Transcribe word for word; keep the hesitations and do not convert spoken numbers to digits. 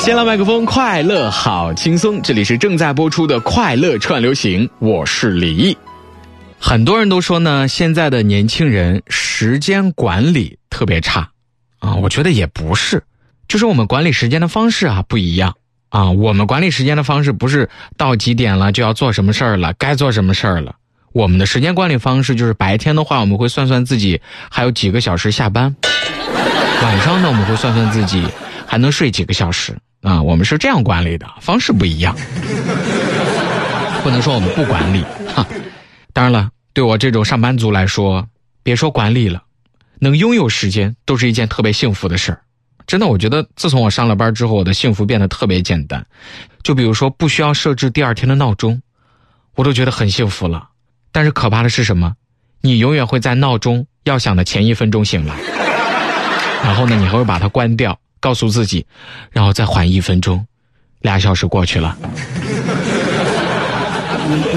先来麦克风，快乐好轻松，这里是正在播出的快乐串流行，我是李毅。很多人都说呢，现在的年轻人时间管理特别差啊，我觉得也不是，就是我们管理时间的方式啊不一样啊。我们管理时间的方式不是到几点了就要做什么事儿了，该做什么事儿了。我们的时间管理方式就是白天的话，我们会算算自己还有几个小时下班，晚上呢我们会算算自己还能睡几个小时啊，我们是这样管理的，方式不一样，不能说我们不管理哈。当然了，对我这种上班族来说，别说管理了，能拥有时间都是一件特别幸福的事儿。真的，我觉得自从我上了班之后，我的幸福变得特别简单。就比如说不需要设置第二天的闹钟，我都觉得很幸福了。但是可怕的是什么？你永远会在闹钟要响的前一分钟醒来，然后呢，你还会把它关掉，告诉自己，然后再缓一分钟，俩小时过去了。